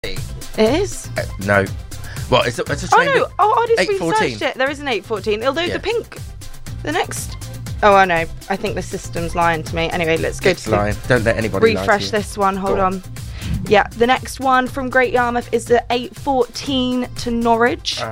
It is. No. Well, it's a train. Oh no! I just 8:14. researched it. There is an 8:14. Although Yeah. the pink, the next. Oh, I know. I think the system's lying to me. Anyway, let's go It's to lying. Don't let anybody lie to refresh you. this one. Hold Go on. Yeah, the next one from Great Yarmouth is the 8:14 to Norwich,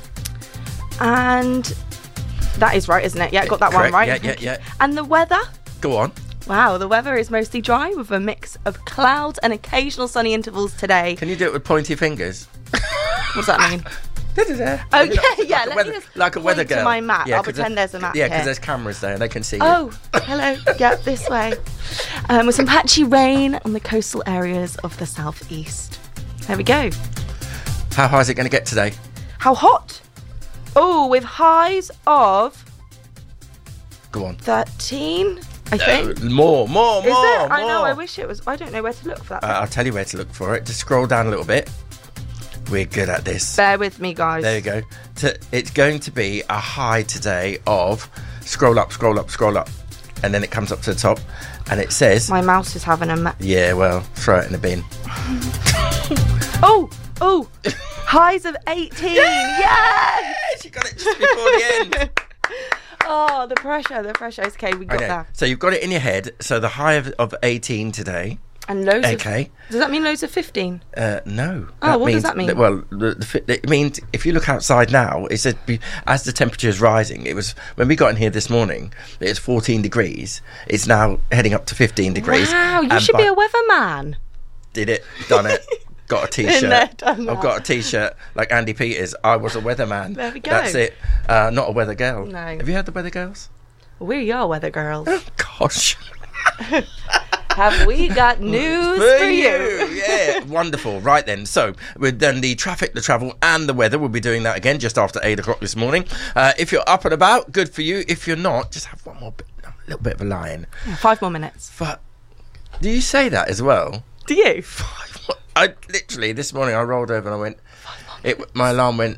and that is right, isn't it? Yeah, got that Correct. one right. Yeah. And the weather. Go on. Wow, the weather is mostly dry with a mix of clouds and occasional sunny intervals today. Can you do it with pointy fingers? What does that mean? Okay, yeah, let me just like a weather point to girl. my map. Yeah, I'll 'cause pretend there's a map Yeah, here. because there's cameras there and they can see you. Oh, hello. Yeah, this way. With some patchy rain on the coastal areas of the southeast. There we go. How high is it going to get today? How hot? Oh, with highs of Go on. 13, I think. More. Is it? I know, more. I wish it was. I don't know where to look for that. I'll tell you where to look for it. Just scroll down a little bit. We're good at this. Bear with me, guys. There you go. It's going to be a high today of scroll up, and then it comes up to the top, and it says. My mouse is having a. Yeah, well, throw it in the bin. Oh, highs of 18. Yes! She got it just before the end. Oh, the pressure. Okay, we got that. So you've got it in your head. So the high of 18 today. And loads Okay. Does that mean loads of 15? No. Oh, what does that mean? Well, it means if you look outside now, it said as the temperature is rising. It was when we got in here this morning. It's 14 degrees. It's now heading up to 15 degrees. Wow, you should be a weatherman. Did it? Done it. Got a Been there, t-shirt. done that. I've got a t-shirt like Andy Peters. I was a weatherman. There we go. That's it. Not a weather girl. No. Have you heard the weather girls? We are weather girls. Gosh. Have we got news for you? Yeah, wonderful. Right then, so we've done the traffic, the travel and the weather. We'll be doing that again just after 8 o'clock this morning. If you're up and about, good for you. If you're not, just have one more bit, a little bit of a line. 5 more minutes. Do you say that as well? Do you? I literally, this morning I rolled over and I went, my alarm went,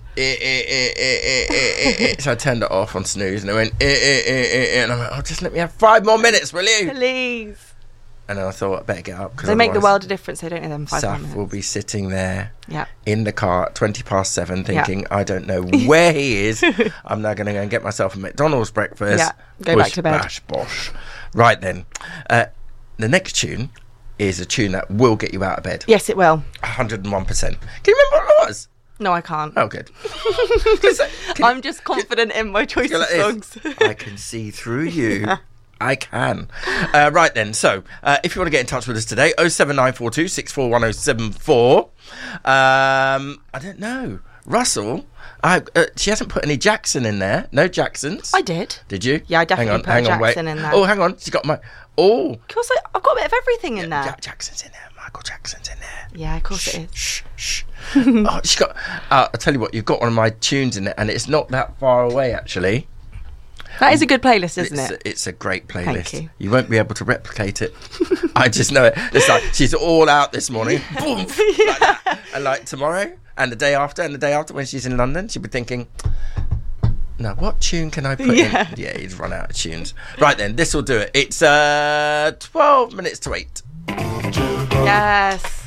so I turned it off on snooze and it went, and I went, oh, just let me have 5 more minutes, will you? Please. And then I thought I'd better get up. They make the world a difference, they don't know them 5 more Saf minutes. will be sitting there Yeah. in the car at 7:20 thinking, I don't know where he is. I'm now going to go and get myself a McDonald's breakfast. Yeah, go back to bed. Bash, bosh. Right then. The next tune is a tune that will get you out of bed. Yes, it will. 101%. Can you remember what it was? No, I can't. Oh, good. I'm just confident in my choice of songs. I can see through you. I can. Right then, so if you want to get in touch with us today, 07942 641074. I don't know. Russell, she hasn't put any Jackson in there. No Jacksons. I did. Did you? Yeah, I definitely put Jackson in there. Oh, hang on. She's got my... Oh. Of course, I've got a bit of everything in there. Jackson's in there. Michael Jackson's in there. Yeah, of course it is. Shh. Oh, she's got... I'll tell you what, you've got one of my tunes in it, and it's not that far away, actually. That is a good playlist, isn't it? It's a great playlist. Thank you. You won't be able to replicate it. I just know it. It's like she's all out this morning. Boom! Like that. And like tomorrow and the day after when she's in London, she'll be thinking, now what tune can I put in? Yeah, you'd run out of tunes. Right then, this will do it. It's 12 minutes to 8. Yes.